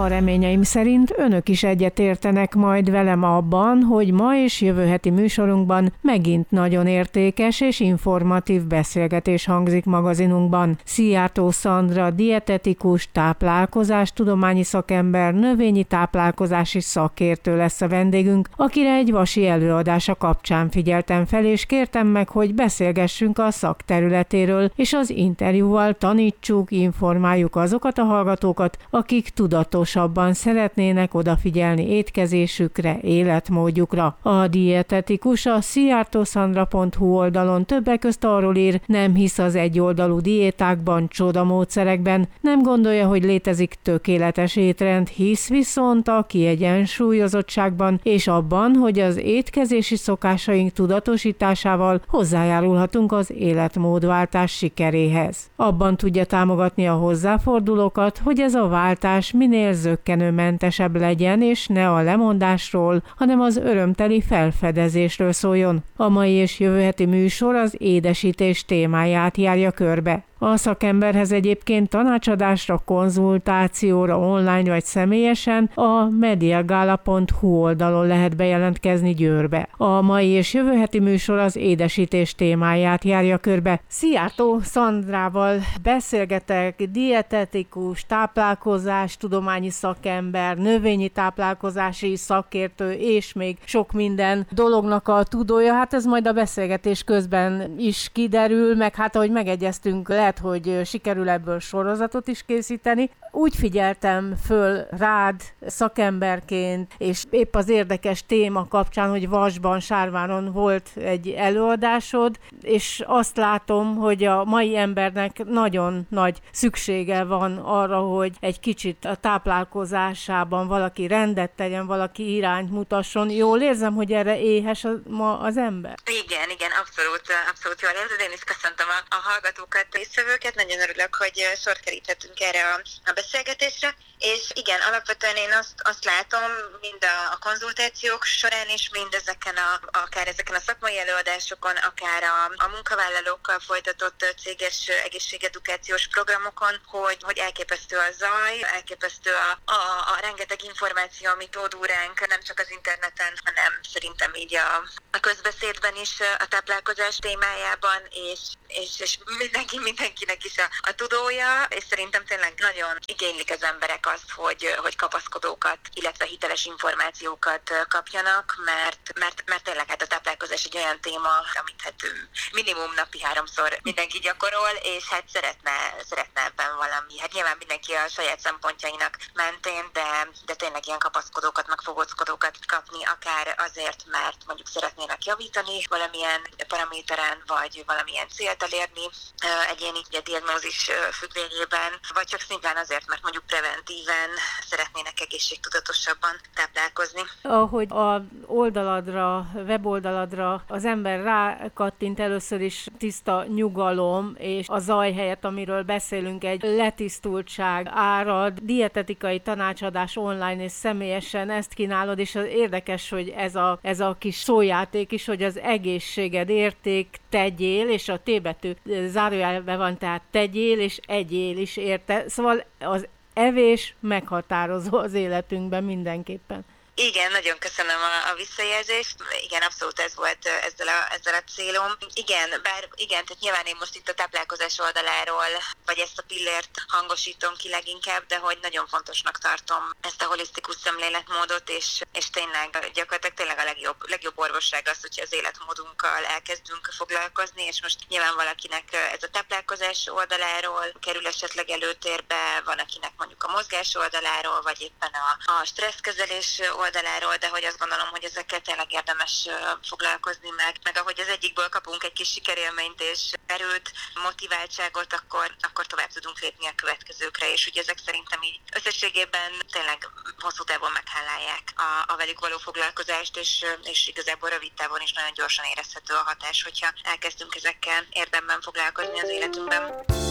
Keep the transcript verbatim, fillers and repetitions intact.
A reményeim szerint önök is egyetértenek majd velem abban, hogy ma és jövő heti műsorunkban megint nagyon értékes és informatív beszélgetés hangzik magazinunkban. Szijjártó Szandra dietetikus, táplálkozástudományi szakember, növényi táplálkozási szakértő lesz a vendégünk, akire egy vasi előadása kapcsán figyeltem fel, és kértem meg, hogy beszélgessünk a szakterületéről, és az interjúval tanítsuk, informáljuk azokat a hallgatókat, akik tudatosabban szeretnének odafigyelni étkezésükre, életmódjukra. A dietetikus a szijjártószandra pont hu oldalon többek közt arról ír, nem hisz az egyoldalú diétákban, csodamódszerekben, nem gondolja, hogy létezik tökéletes étrend, hisz viszont a kiegyensúlyozottságban és abban, hogy az étkezési szokásaink tudatosításával hozzájárulhatunk az életmódváltás sikeréhez. Abban tudja támogatni a hozzáfordulókat, hogy ez a váltás minél zökkenőmentesebb legyen, és ne a lemondásról, hanem az örömteli felfedezésről szóljon. A mai és jövő heti műsor az édesítés témáját járja körbe. A szakemberhez egyébként tanácsadásra, konzultációra online vagy személyesen a mediagala pont hu oldalon lehet bejelentkezni Győrbe. A mai és jövő heti műsor az édesítés témáját járja körbe. Szijjártó Szandrával beszélgetek, dietetikus, táplálkozás, tudományi szakember, növényi táplálkozási szakértő, és még sok minden dolognak a tudója. Hát ez majd a beszélgetés közben is kiderül, meg hát ahogy megegyeztünk, lehet, hogy sikerül ebből sorozatot is készíteni. Úgy figyeltem föl rád szakemberként, és épp az érdekes téma kapcsán, hogy Vasban, Sárváron volt egy előadásod, és azt látom, hogy a mai embernek nagyon nagy szüksége van arra, hogy egy kicsit a táplálkozásában valaki rendet tegyen, valaki irányt mutasson. Jól érzem, hogy erre éhes ma az ember? Igen, igen, abszolút, abszolút jól érzed. Én is köszöntöm a, a hallgatókat, résztvevőket. Nagyon örülök, hogy sort keríthetünk erre a, a beszélgetésre. És igen, alapvetően én azt, azt látom, mind a, a konzultációk során is, mind ezeken a, akár ezeken a szakmai előadásokon, akár a, a munkavállalókkal folytatott céges egészségedukációs programokon, hogy, hogy elképesztő a zaj, elképesztő a, a, a rengeteg információ, amit ódul ránk, nem csak az interneten, hanem szerintem így a, a közbeszédben is a táplálkozás témájában, és, és, és mindenki, mindenkinek is a, a tudója, és szerintem tényleg nagyon igénylik az emberek azt, hogy, hogy kapaszkodókat, illetve hiteles információkat kapjanak, mert, mert, mert tényleg hát a táplálkozás egy olyan téma, amit hát minimum napi háromszor mindenki gyakorol, és hát szeretne, szeretne ebben valami. Hát nyilván mindenki a saját szempontjainak mentén, de, de tényleg ilyen kapaszkodókat, meg fogóckodókat kapni, akár azért, mert mondjuk szeretnének javítani valamilyen paraméteren, vagy valamilyen célt elérni egyéni ugye, diagnózis függvényében, vagy csak szimplán azért, mert mondjuk preventíven szeretnének egészségtudatosabban táplálkozni. Ahogy a oldaladra, weboldaladra az ember rákattint, először is tiszta nyugalom, és a zaj helyett, amiről beszélünk, egy letisztultság árad, dietetikai tanácsadás online és személyesen ezt kínálod, és az érdekes, hogy ez a, ez a kis szójáték is, hogy az egészséged érték, tegyél, és a T betű zárójelben van, tehát tegyél, és egyél is érte. Szóval az evés meghatározó az életünkben mindenképpen. Igen, nagyon köszönöm a, a visszajelzést. Igen, abszolút ez volt ezzel a, ezzel a célom. Igen, bár igen, tehát nyilván én most itt a táplálkozás oldaláról, vagy ezt a pillért hangosítom ki leginkább, de hogy nagyon fontosnak tartom ezt a holisztikus szemléletmódot, és, és tényleg gyakorlatilag tényleg a legjobb, legjobb orvosság az, hogyha az életmódunkkal elkezdünk foglalkozni, és most nyilván valakinek ez a táplálkozás oldaláról kerül esetleg előtérbe, van akinek mondjuk a mozgás oldaláról, vagy éppen a, a stresszkezelés oldaláról, de hogy azt gondolom, hogy ezekkel tényleg érdemes foglalkozni meg, meg ahogy az egyikből kapunk egy kis sikerélményt és erőt, motiváltságot, akkor, akkor tovább tudunk lépni a következőkre, és ugye ezek szerintem így összességében tényleg hosszú távon meghálálják a, a velük való foglalkozást, és, és igazából rövid távon is nagyon gyorsan érezhető a hatás, hogyha elkezdünk ezekkel érdemben foglalkozni az életünkben.